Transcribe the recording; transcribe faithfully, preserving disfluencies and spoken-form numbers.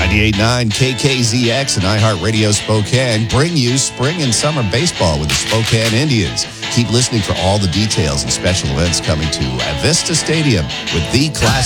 ninety-eight point nine K K Z X and iHeartRadio Spokane bring you spring and summer baseball with the Spokane Indians. Keep listening for all the details and special events coming to Avista Stadium with the class